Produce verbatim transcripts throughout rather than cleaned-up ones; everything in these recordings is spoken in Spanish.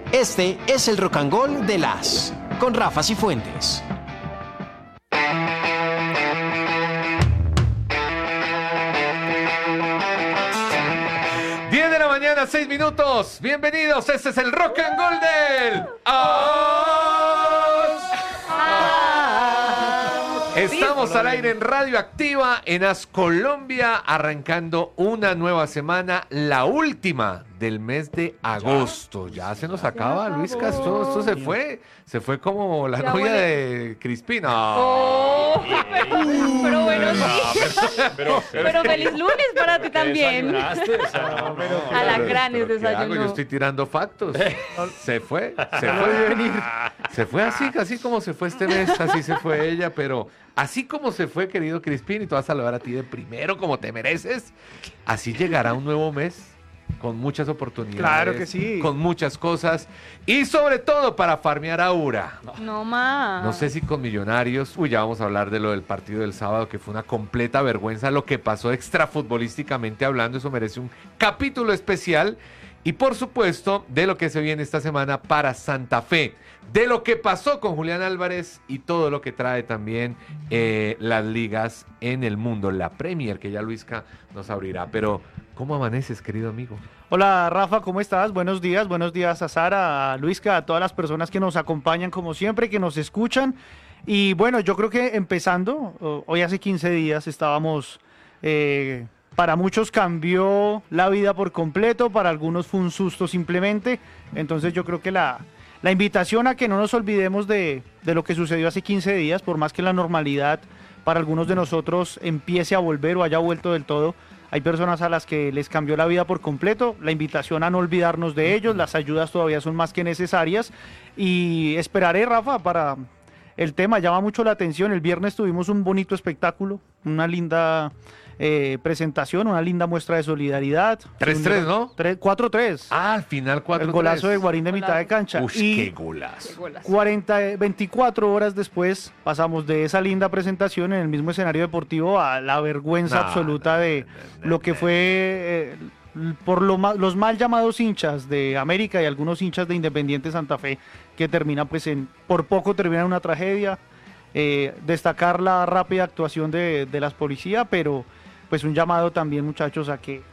Este es el Rock and Roll de las con Rafa Cifuentes. diez de la mañana, seis minutos. Bienvenidos, este es el Rock and Roll del As. Estamos al aire en Radio Activa, en As Colombia, arrancando una nueva semana, la última del mes de agosto. Ya, ya se nos acaba, Luis Castro, esto se fue, se fue como la ya novia huele. de Crispina. Oh, pero, pero bueno, sí. Pero, pero, pero, pero feliz lunes para ti también. Alacranes desayunó. Yo estoy tirando factos. Se fue, se fue venir. Se fue así, así como se fue este mes, así se fue ella, pero así como se fue, querido Crispín, y te vas a saludar a ti de primero como te mereces, así llegará un nuevo mes. Con muchas oportunidades. Claro que sí. Con muchas cosas. Y sobre todo para farmear Aura. No más. No sé si con Millonarios. Uy, ya vamos a hablar de lo del partido del sábado, que fue una completa vergüenza lo que pasó extrafutbolísticamente hablando. Eso merece un capítulo especial. Y por supuesto, de lo que se viene esta semana para Santa Fe. De lo que pasó con Julián Álvarez y todo lo que trae también eh, las ligas en el mundo. La Premier, que ya Luisca nos abrirá. Pero, ¿cómo amaneces, querido amigo? Hola, Rafa, ¿cómo estás? Buenos días, buenos días a Sara, a Luisca, a todas las personas que nos acompañan como siempre, que nos escuchan. Y bueno, yo creo que empezando, hoy hace quince días estábamos... Eh, Para muchos cambió la vida por completo, para algunos fue un susto simplemente. Entonces yo creo que la, la invitación a que no nos olvidemos de, de lo que sucedió hace quince días, por más que la normalidad para algunos de nosotros empiece a volver o haya vuelto del todo, hay personas a las que les cambió la vida por completo. La invitación a no olvidarnos de ellos, las ayudas todavía son más que necesarias. Y esperaré, Rafa, para el tema, llama mucho la atención. El viernes tuvimos un bonito espectáculo, una linda... Eh, presentación, una linda muestra de solidaridad. tres tres, ¿no? cuatro tres. Ah, al final cuatro tres. El golazo de Guarín de mitad de cancha. Uy, y qué golazo. cuarenta, veinticuatro horas después pasamos de esa linda presentación en el mismo escenario deportivo a la vergüenza no, absoluta no, de no, no, lo que fue eh, por lo ma los mal llamados hinchas de América y algunos hinchas de Independiente Santa Fe, que termina pues en, por poco termina en una tragedia. Eh, destacar la rápida actuación de, de las policías, pero pues un llamado también, muchachos, a que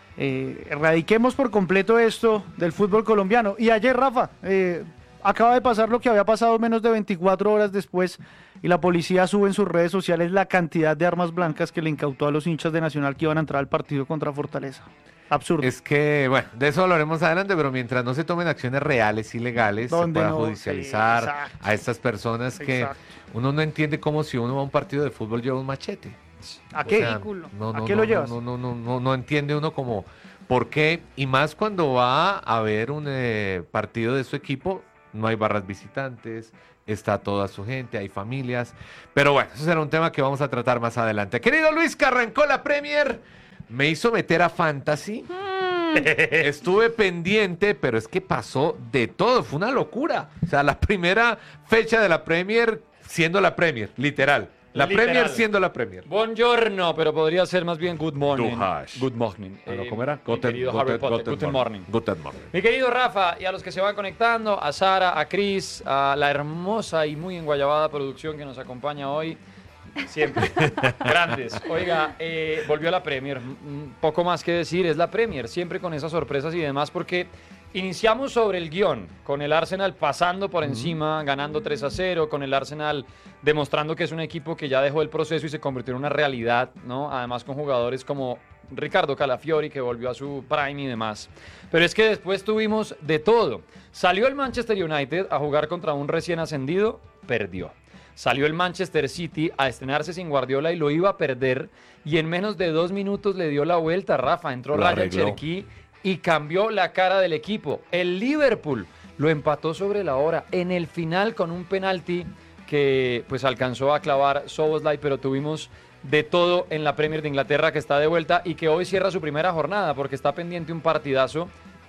eh, erradiquemos por completo esto del fútbol colombiano. Y ayer, Rafa, eh, acaba de pasar lo que había pasado menos de veinticuatro horas después, y la policía sube en sus redes sociales la cantidad de armas blancas que le incautó a los hinchas de Nacional que iban a entrar al partido contra Fortaleza. Absurdo. Es que, bueno, de eso hablaremos adelante, pero mientras no se tomen acciones reales y legales, se pueda no? judicializar sí, a estas personas que exacto. uno no entiende cómo si uno va a un partido de fútbol lleva un machete. ¿A qué? O sea, no, no, ¿A qué no, lo llevas? No, no, no, no, no entiende uno como por qué, y más cuando va a haber un eh, partido de su equipo, no hay barras visitantes, está toda su gente, hay familias, pero bueno, eso será un tema que vamos a tratar más adelante. Querido Luis, que arrancó la Premier, me hizo meter a Fantasy, mm. estuve pendiente, pero es que pasó de todo, fue una locura, o sea, la primera fecha de la Premier siendo la Premier, literal. La Literal. Premier siendo la Premier. Buongiorno, pero podría ser más bien good morning. Good morning. Eh, ¿Cómo era? Mi querido Harry Potter. Good morning. Good morning. Mi querido Rafa, y a los que se van conectando, a Sara, a Cris, a la hermosa y muy enguayabada producción que nos acompaña hoy. Siempre. Grandes. Oiga, eh, volvió a la Premier. Poco más que decir, es la Premier. Siempre con esas sorpresas y demás, porque iniciamos sobre el guión, con el Arsenal pasando por encima, ganando tres a cero, con el Arsenal demostrando que es un equipo que ya dejó el proceso y se convirtió en una realidad, ¿no? Además con jugadores como Ricardo Calafiori, que volvió a su prime y demás. Pero es que después tuvimos de todo. Salió el Manchester United a jugar contra un recién ascendido, perdió. Salió el Manchester City a estrenarse sin Guardiola y lo iba a perder, y en menos de dos minutos le dio la vuelta, Rafa. Entró Ryan Cherki y cambió la cara del equipo. El Liverpool lo empató sobre la hora en el final con un penalti que pues alcanzó a clavar Szoboszlai, pero tuvimos de todo en la Premier de Inglaterra, que está de vuelta y que hoy cierra su primera jornada porque está pendiente un partidazo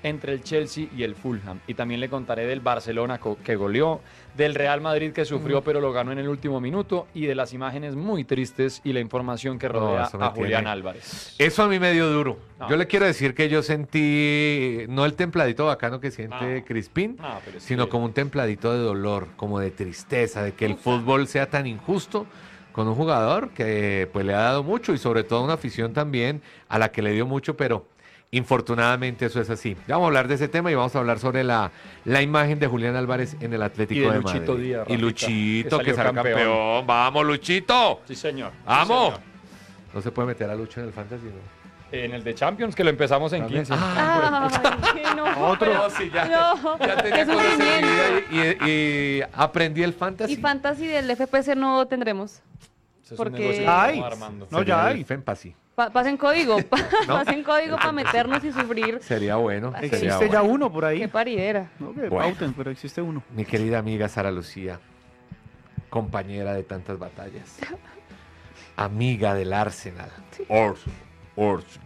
entre el Chelsea y el Fulham. Y también le contaré del Barcelona co- que goleó, del Real Madrid que sufrió Mm. pero lo ganó en el último minuto y de las imágenes muy tristes y la información que No, rodea eso me a Julián tiene- Álvarez. Eso a mí me dio duro. No. Yo le quiero decir que yo sentí, no el templadito bacano que siente No. Crispín, No, pero es sino que- como un templadito de dolor, como de tristeza, de que el fútbol sea tan injusto con un jugador que pues le ha dado mucho y sobre todo una afición también a la que le dio mucho, pero infortunadamente eso es así. Ya vamos a hablar de ese tema y vamos a hablar sobre la, la imagen de Julián Álvarez en el Atlético Y de de Luchito Madrid. Díaz, y Rafita, Luchito, que que, salió será campeón. campeón. ¡Vamos, Luchito! Sí, señor. Sí, ¡Vamos! señor. No se puede meter a Lucho en el fantasy, ¿no? En el de Champions, que lo empezamos en También. quince. Ah, Ay, que no. Otro. pero- No, sí, ya, No, ya tenía qué cosas en mi sufrimiento. vida y, y- y aprendí el fantasy. Y fantasy del F P C no tendremos. Ese es un Porque- negocio que Ay. estamos armando. No, Sería ya el hay. Fantasy. Pa- pasen código, pa- ¿No? pasen código para meternos y sufrir. Sería bueno. Existe sería Existe bueno. ya uno por ahí. Qué paridera. No, que Bueno. pauten, pero existe uno. Mi querida amiga Sara Lucía, compañera de tantas batallas, amiga del Arsenal. Arsenal, Arsenal.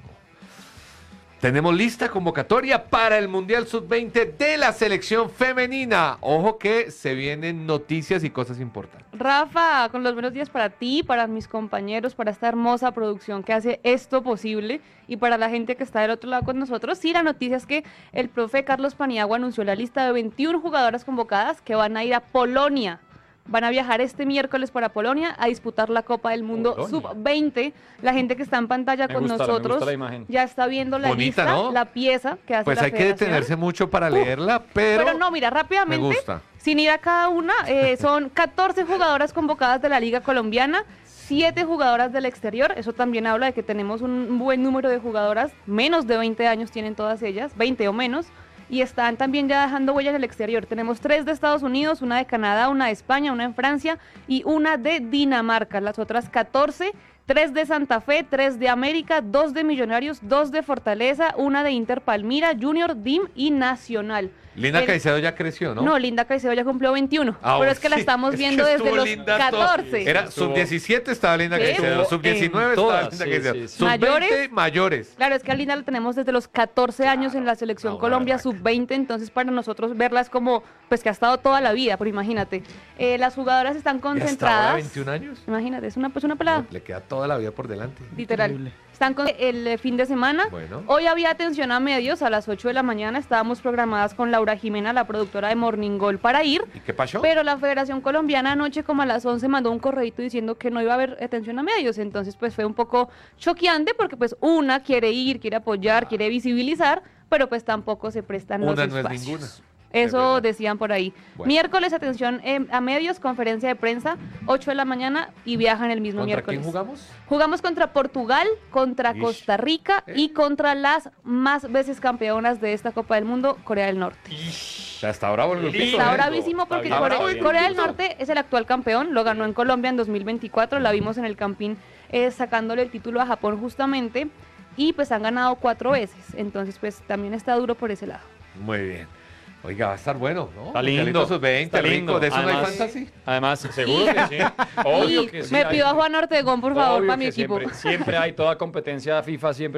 Tenemos lista convocatoria para el Mundial sub veinte de la selección femenina. Ojo que se vienen noticias y cosas importantes. Rafa, con los buenos días para ti, para mis compañeros, para esta hermosa producción que hace esto posible y para la gente que está del otro lado con nosotros. Sí, la noticia es que el profe Carlos Paniagua anunció la lista de veintiuna jugadoras convocadas que van a ir a Polonia. Van a viajar este miércoles para Polonia a disputar la Copa del Mundo Polonia. sub veinte. La gente que está en pantalla Me con gusta, me nosotros gusta la imagen. ya está viendo la Bonita, lista, ¿no? la pieza que hace Pues la hay que federación. detenerse mucho para leerla, pero, Pero no, mira, me rápidamente, gusta. sin ir a cada una, eh, son catorce jugadoras convocadas de la Liga Colombiana, siete jugadoras del exterior, eso también habla de que tenemos un buen número de jugadoras, menos de veinte años tienen todas ellas, veinte o menos, y están también ya dejando huella en el exterior. Tenemos tres de Estados Unidos, una de Canadá, una de España, una en Francia y una de Dinamarca. Las otras catorce, tres de Santa Fe, tres de América, dos de Millonarios, dos de Fortaleza, una de Inter Palmira, Junior, D I M y Nacional. Linda El- Caicedo ya creció, ¿no? No, Linda Caicedo ya cumplió veintiuno, Ah, pero es que la sí, estamos es que viendo desde estuvo los linda todo. catorce. Era Estuvo- sub diecisiete estaba Linda Sí. Caicedo, sub diecinueve En estaba todas, Linda sí, Caicedo, sí, sí. sub veinte Mayores. mayores. Claro, es que a Linda la tenemos desde los catorce años en la selección Ah, una Colombia berraca. sub veinte, entonces para nosotros verla es como, pues que ha estado toda la vida, pero imagínate, eh, las jugadoras están ¿Y hasta ahora concentradas. veintiún años? Imagínate, es una, pues una pelada, No, le queda toda la vida por delante. literal. Increíble. Están con el eh, fin de semana. Bueno. Hoy había atención a medios, a las ocho de la mañana estábamos programadas con Laura Jimena, la productora de Morning Gol, para ir. ¿Y qué pasó? Pero la Federación Colombiana anoche como a las once mandó un correíto diciendo que no iba a haber atención a medios, entonces pues fue un poco choqueante porque pues una quiere ir, quiere apoyar, quiere visibilizar, pero pues tampoco se prestan los Una no es espacios. ninguna. Eso Es verdad. decían por ahí. Bueno. Miércoles atención eh, a medios, conferencia de prensa, ocho de la mañana y viajan el mismo ¿Contra miércoles. quién jugamos? Jugamos contra Portugal, contra Ish. Costa Rica Eh. y contra las más veces campeonas de esta Copa del Mundo, Corea del Norte. O sea, está bravo el grupito, Está ¿eh? bravísimo porque Está Core- bravo el Corea del grupito. Norte es el actual campeón, lo ganó en Colombia en dos mil veinticuatro, la vimos en el Campín eh, sacándole el título a Japón justamente y pues han ganado cuatro veces, entonces pues también está duro por ese lado. Muy bien. Oiga, va a estar bueno, ¿no? Está Mundialito lindo. sub veinte, está rico. lindo. ¿De eso no hay Además- fantasy? Además, seguro que sí. Obvio y que sí. me hay- pido a Juan Ortegón, por favor, obvio para mi que equipo. Siempre, siempre hay toda competencia FIFA, siempre